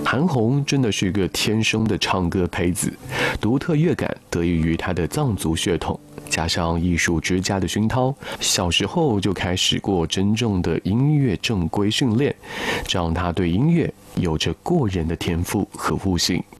韩红真的是一个天生的唱歌胚子，独特乐感得益于她的藏族血统，加上艺术之家的熏陶，小时候就开始过真正的音乐正规训练，这让她对音乐有着过人的天赋和悟性。